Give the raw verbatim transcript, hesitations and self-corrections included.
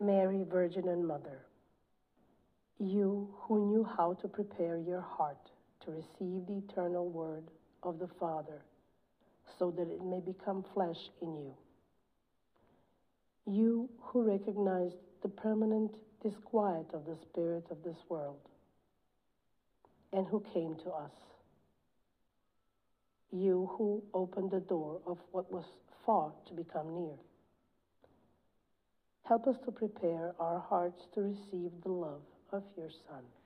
Mary, Virgin and Mother, you who knew how to prepare your heart to receive the eternal word of the Father, so that it may become flesh in you. You who recognized the permanent disquiet of the spirit of this world, and who came to us. You who opened the door of what was far to become near. Help us to prepare our hearts to receive the love of your Son.